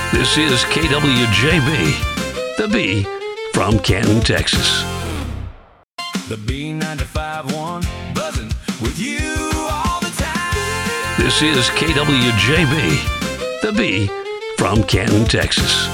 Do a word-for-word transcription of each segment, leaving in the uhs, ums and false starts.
This is K W J B, the B from Canton, Texas. The B ninety-five one, buzzing with you all the time. This is K W J B, the B from Canton, Texas.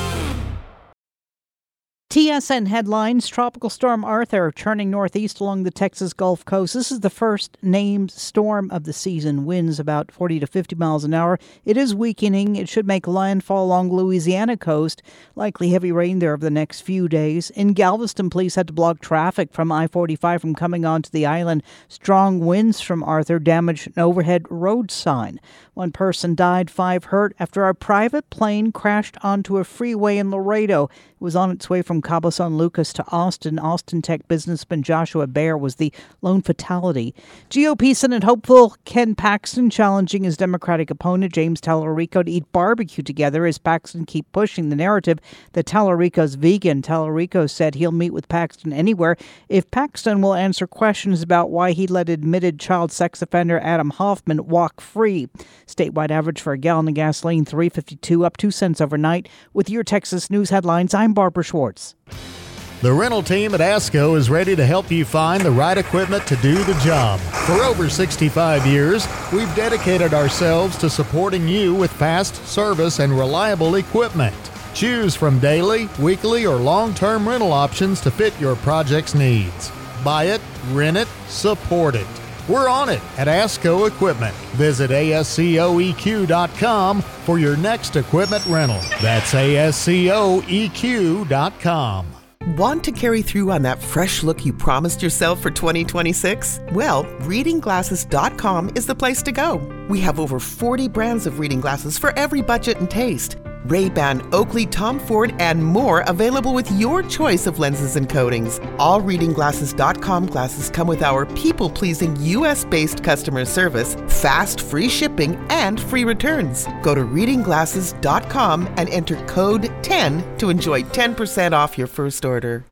T S N headlines: Tropical Storm Arthur turning northeast along the Texas Gulf Coast. This is the first named storm of the season. Winds about forty to fifty miles an hour. It is weakening. It should make landfall along Louisiana coast. Likely heavy rain there over the next few days. In Galveston, police had to block traffic from I forty-five from coming onto the island. Strong winds from Arthur damaged an overhead road sign. One person died, five hurt after a private plane crashed onto a freeway in Laredo. It was on its way from Cabo San Lucas to Austin. Austin Tech businessman Joshua Baer was the lone fatality. G O P Senate hopeful Ken Paxton challenging his Democratic opponent James Tallarico to eat barbecue together as Paxton keep pushing the narrative that Tallarico's vegan. Tallarico said he'll meet with Paxton anywhere if Paxton will answer questions about why he let admitted child sex offender Adam Hoffman walk free. Statewide average for a gallon of gasoline, three fifty-two, up two cents overnight. With your Texas News headlines, I'm Barbara Schwartz. The rental team at ASCO is ready to help you find the right equipment to do the job. For over sixty-five years, we've dedicated ourselves to supporting you with fast service and reliable equipment. Choose from daily, weekly, or long-term rental options to fit your project's needs. Buy it, rent it, support it. We're on it at ASCO Equipment. Visit A S C O E Q dot com for your next equipment rental. That's A S C O E Q dot com. Want to carry through on that fresh look you promised yourself for twenty twenty-six? Well, reading glasses dot com is the place to go. We have over forty brands of reading glasses for every budget and taste. Ray-Ban, Oakley, Tom Ford, and more available with your choice of lenses and coatings. All reading glasses dot com glasses come with our people-pleasing U S-based customer service, fast free shipping, and free returns. Go to reading glasses dot com and enter code ten to enjoy ten percent off your first order.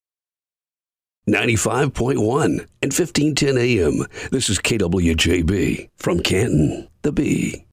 ninety-five point one and fifteen ten A M. This is K W J B from Canton, the B.